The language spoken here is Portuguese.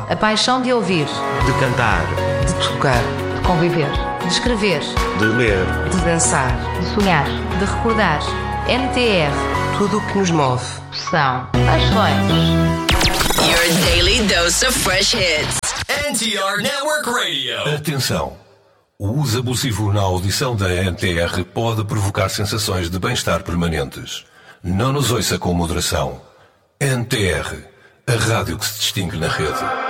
A paixão de ouvir, de cantar, de tocar, de conviver, de escrever, de ler, de dançar, de sonhar, de recordar. NTR. tudo o que nos move. São paixões. Your daily dose of fresh hits. NTR Network Radio. Atenção! O uso abusivo na audição da NTR pode provocar sensações de bem-estar permanentes. Não nos ouça com moderação. NTR, a rádio que se distingue na rede.